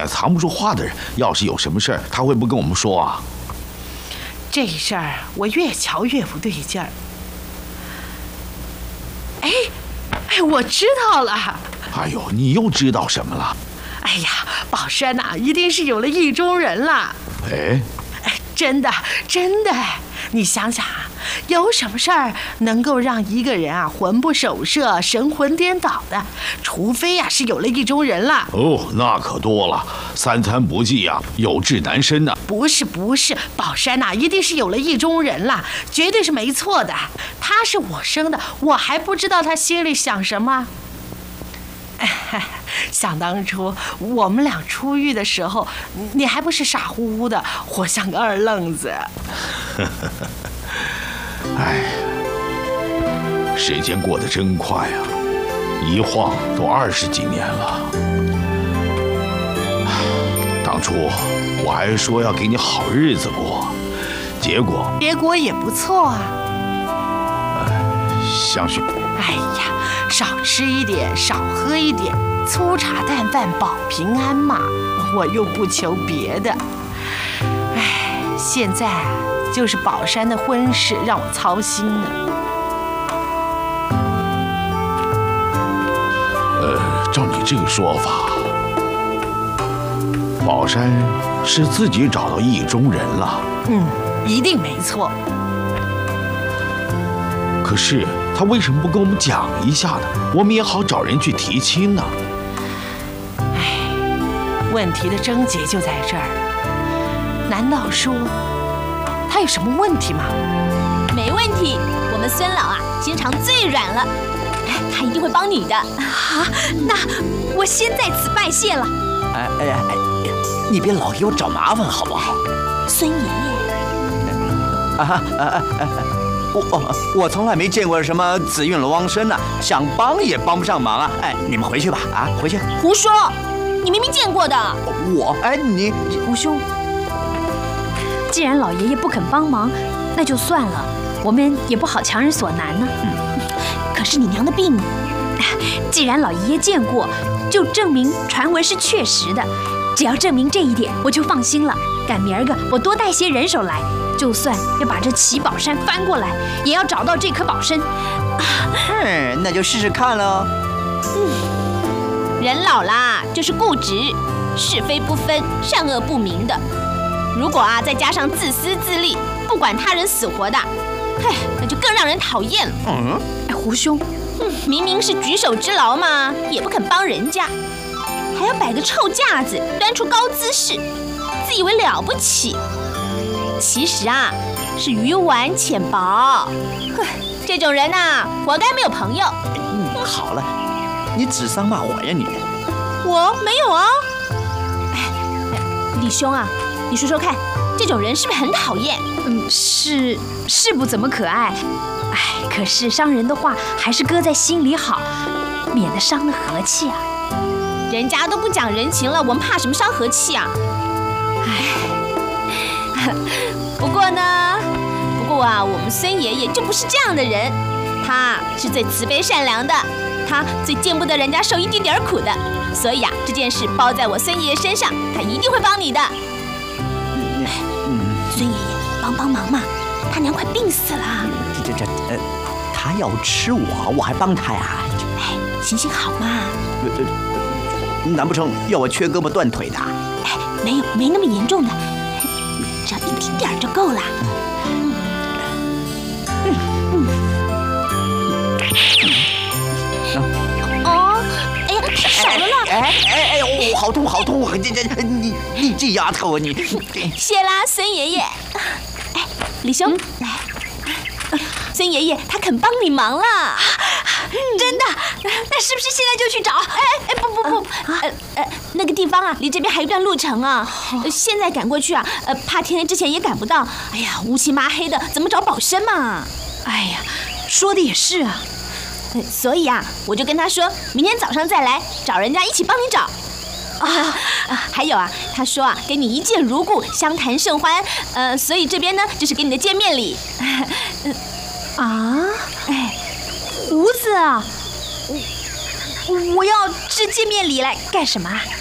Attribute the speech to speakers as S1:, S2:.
S1: 藏不住话的人，要是有什么事儿，他会不跟我们说啊？
S2: 这事儿我越瞧越不对劲儿。哎，我知道了。
S1: 哎呦，你又知道什么了？
S2: 哎呀，宝山呐，一定是有了意中人了。
S1: 哎，
S2: 真的，你想想啊，有什么事儿能够让一个人啊魂不守舍、神魂颠倒的？除非呀是有了意中人了。
S1: 哦，那可多了，三餐不继呀，有志难伸呐。
S2: 不是，宝山呐，一定是有了意中人了，绝对是没错的。他是我生的，我还不知道他心里想什么。想当初我们俩初遇的时候，你还不是傻乎乎的，活像个二愣子。
S1: 哎，时间过得真快啊，一晃都20几年了。当初我还说要给你好日子过，结果
S2: 也不错啊。
S1: 香雪，
S2: 哎呀，少吃一点，少喝一点，粗茶淡饭保平安嘛。我又不求别的。哎，现在啊，就是宝山的婚事让我操心呢。
S1: 照你这个说法，宝山是自己找到意中人了。
S2: 一定没错。
S1: 可是他为什么不跟我们讲一下呢？我们也好找人去提亲呢。
S2: 问题的症结就在这儿。难道说他有什么问题吗？
S3: 没问题，我们孙老啊，心肠最软了，他一定会帮你的。那我先在此拜谢了。
S4: 你别老给我找麻烦好不好？
S3: 孙爷爷。
S4: 我从来没见过什么紫韵龙王生呢，想帮也帮不上忙啊！你们回去吧，回去。
S3: 胡说，你明明见过的。
S4: 你
S5: 胡兄，既然老爷爷不肯帮忙，那就算了，我们也不好强人所难呢。
S3: 可是你娘的病，
S5: 既然老爷爷见过，就证明传闻是确实的。只要证明这一点，我就放心了。赶明儿个我多带些人手来，就算要把这齐宝山翻过来，也要找到这颗宝参。
S4: 那就试试看喽。
S3: 人老啦，就是固执，是非不分，善恶不明的。如果再加上自私自利，不管他人死活的，那就更让人讨厌了。
S5: 胡兄，
S3: 明明是举手之劳嘛，也不肯帮人家，还要摆个臭架子，端出高姿势，自以为了不起。其实是鱼丸浅薄。这种人活该没有朋友。
S4: 好了，你指桑骂槐呀你。
S3: 我没有啊。李兄你说说看，这种人是不是很讨厌？
S5: 是不怎么可爱。可是伤人的话还是搁在心里好，免得伤了和气啊。
S3: 人家都不讲人情了，我们怕什么伤和气啊？不过我们孙爷爷就不是这样的人，他是最慈悲善良的，他最见不得人家受一丁点儿苦的，所以这件事包在我孙爷爷身上，他一定会帮你的。孙爷爷，帮忙嘛，他娘快病死了。
S4: 他要吃我还帮他呀？
S3: 行好嘛。
S4: 难不成要我缺胳膊断腿的？
S3: 没那么严重的，只要一丁点就够了。少了啦！
S4: 好痛！你这丫头你！
S3: 谢啦，孙爷爷。李兄，来。孙爷爷他肯帮你忙了。
S5: 真的？那是不是现在就去找？
S3: 不，那个地方离这边还有一段路程现在赶过去怕天黑之前也赶不到。乌漆麻黑的，怎么找宝参嘛？
S5: 说的也是啊。
S3: 所以我就跟他说，明天早上再来找人家一起帮你找。还有他说给你一见如故，相谈甚欢。所以这边呢就是给你的见面礼。
S5: 胡子我要这见面礼来干什么？